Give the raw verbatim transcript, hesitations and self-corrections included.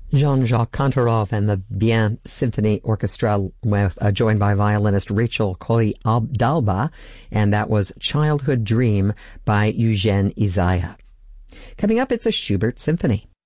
Jean-Jacques Kantorov and the Bien Symphony Orchestra, with, uh, joined by violinist Rachel Colley-Dalba, and that was Childhood Dream by Eugene Isaiah. Coming up, it's a Schubert Symphony.